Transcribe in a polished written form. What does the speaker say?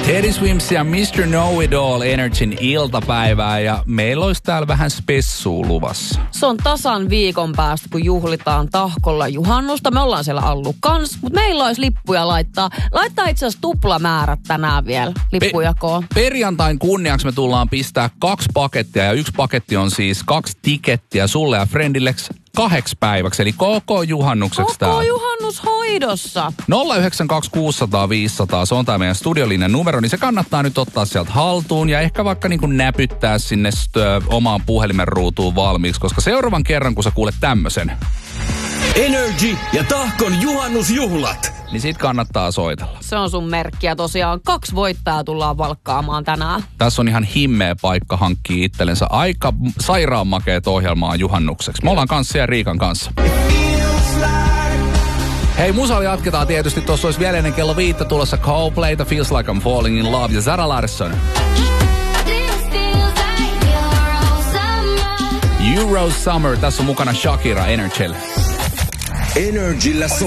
Teddy Swims ja Mr. Know-It-All Energyn iltapäivää ja meillä olisi täällä vähän spessua luvassa. Se on tasan viikon päästä, kun juhlitaan Tahkolla juhannusta. Me ollaan siellä Allu kans, mutta meillä olisi lippuja laittaa. Laittaa itse asiassa tuplamäärät tänään vielä lippujakoon. Perjantain kunniaksi me tullaan pistää 2 pakettia ja 1 paketti on siis 2 tikettiä sulle ja friendille 2 päiväksi, eli koko juhannukseksi täällä. Koko juhannus hoidossa. 092 600 500, se on tää meidän studiolinjan numero, niin se kannattaa nyt ottaa sieltä haltuun ja ehkä vaikka niin kuin näpyttää sinne omaan puhelimen ruutuun valmiiksi, koska seuraavan kerran, kun sä kuulet tämmösen Energy ja Tahkon juhannusjuhlat, niin sit kannattaa soitella. Se on sun merkkiä tosiaan. 2 voittajaa tullaan valkkaamaan tänään. Tässä on ihan himmeä paikka hankkia itsellensä aika sairaan makeet ohjelmaa juhannukseksi. Me ollaan kanssa ja Riikan kanssa. Hei, musalla jatketaan tietysti. Tuossa olisi vielä ennen kello 5 tulossa Coldplayta, Feels Like I'm Falling in Love ja Zara Larsson. Euro Summer. Tässä on mukana Shakira Energyllä. Energyllä